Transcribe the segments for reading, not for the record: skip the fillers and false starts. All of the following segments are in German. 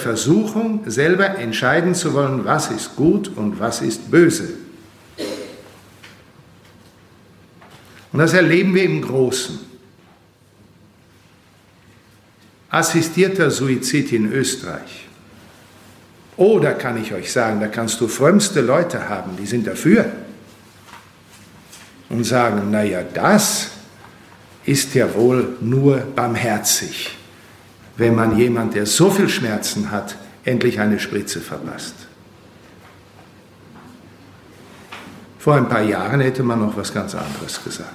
Versuchung, selber entscheiden zu wollen, was ist gut und was ist böse. Und das erleben wir im Großen. Assistierter Suizid in Österreich. Oh, da kann ich euch sagen, da kannst du frömmste Leute haben, die sind dafür. Und sagen, naja, das ist ja wohl nur barmherzig, wenn man jemand, der so viel Schmerzen hat, endlich eine Spritze verpasst. Vor ein paar Jahren hätte man noch was ganz anderes gesagt.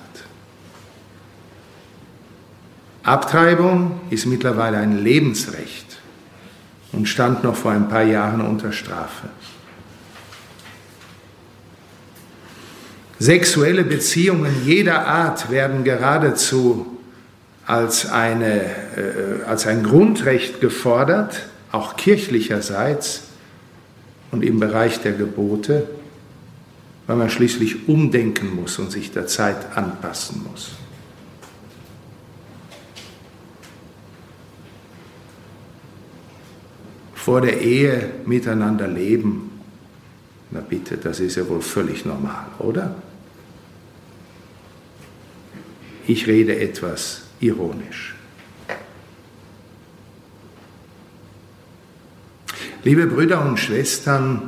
Abtreibung ist mittlerweile ein Lebensrecht und stand noch vor ein paar Jahren unter Strafe. Sexuelle Beziehungen jeder Art werden geradezu als ein Grundrecht gefordert, auch kirchlicherseits und im Bereich der Gebote, weil man schließlich umdenken muss und sich der Zeit anpassen muss. Vor der Ehe miteinander leben, na bitte, das ist ja wohl völlig normal, oder? Ich rede etwas ironisch. Liebe Brüder und Schwestern,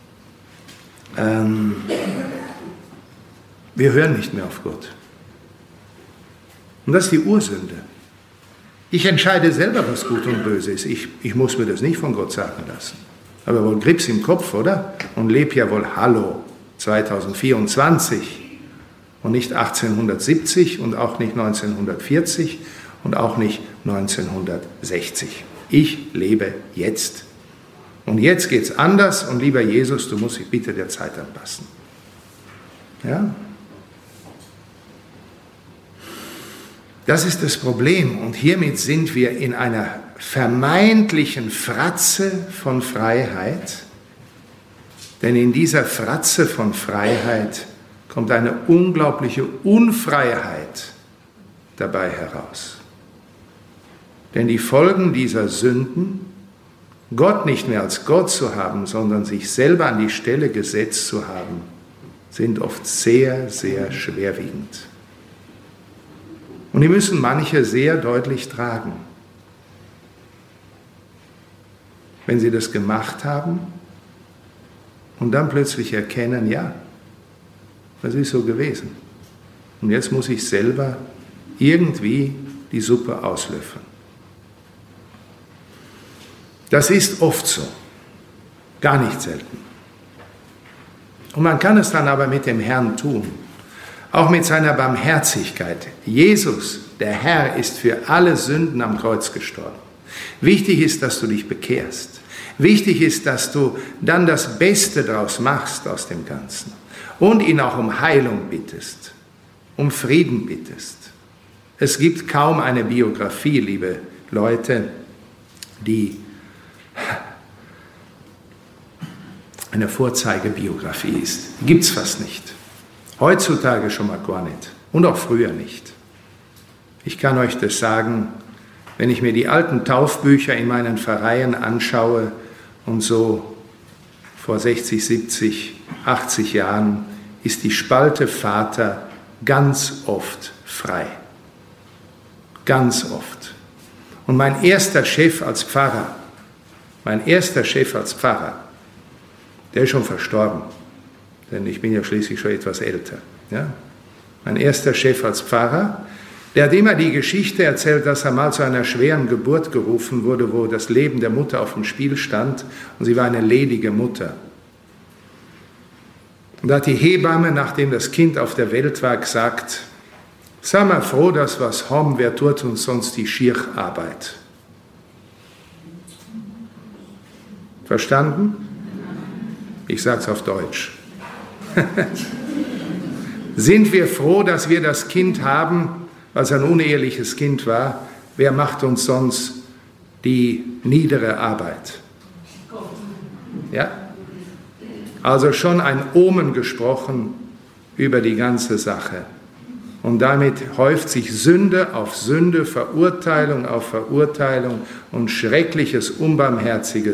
wir hören nicht mehr auf Gott. Und das ist die Ursünde. Ich entscheide selber, was gut und böse ist. Ich muss mir das nicht von Gott sagen lassen. Aber wohl Grips im Kopf, oder? Und lebe ja wohl, hallo, 2024 und nicht 1870 und auch nicht 1940 und auch nicht 1960. Ich lebe jetzt. Und jetzt geht es anders und lieber Jesus, du musst dich bitte der Zeit anpassen. Ja? Das ist das Problem und hiermit sind wir in einer vermeintlichen Fratze von Freiheit, denn in dieser Fratze von Freiheit kommt eine unglaubliche Unfreiheit dabei heraus. Denn die Folgen dieser Sünden, Gott nicht mehr als Gott zu haben, sondern sich selber an die Stelle gesetzt zu haben, sind oft sehr, sehr schwerwiegend. Und die müssen manche sehr deutlich tragen. Wenn sie das gemacht haben und dann plötzlich erkennen, ja, das ist so gewesen. Und jetzt muss ich selber irgendwie die Suppe auslöffeln. Das ist oft so, gar nicht selten. Und man kann es dann aber mit dem Herrn tun, auch mit seiner Barmherzigkeit. Jesus, der Herr, ist für alle Sünden am Kreuz gestorben. Wichtig ist, dass du dich bekehrst. Wichtig ist, dass du dann das Beste daraus machst aus dem Ganzen und ihn auch um Heilung bittest, um Frieden bittest. Es gibt kaum eine Biografie, liebe Leute, die eine Vorzeigebiografie ist. Die gibt es fast nicht. Heutzutage schon mal gar nicht und auch früher nicht. Ich kann euch das sagen, wenn ich mir die alten Taufbücher in meinen Pfarreien anschaue und so vor 60, 70, 80 Jahren ist die Spalte Vater ganz oft frei. Ganz oft. Und mein erster Chef als Pfarrer, der ist schon verstorben, denn ich bin ja schließlich schon etwas älter. Ja? Mein erster Chef als Pfarrer, der hat immer die Geschichte erzählt, dass er mal zu einer schweren Geburt gerufen wurde, wo das Leben der Mutter auf dem Spiel stand und sie war eine ledige Mutter. Und da hat die Hebamme, nachdem das Kind auf der Welt war, gesagt, sei mal froh, dass was haben, wer tut uns sonst die Schircharbeit. Verstanden? Ich sage es auf Deutsch. Sind wir froh, dass wir das Kind haben, was ein uneheliches Kind war? Wer macht uns sonst die niedere Arbeit? Ja? Also schon ein Omen gesprochen über die ganze Sache. Und damit häuft sich Sünde auf Sünde, Verurteilung auf Verurteilung und schreckliches, unbarmherziges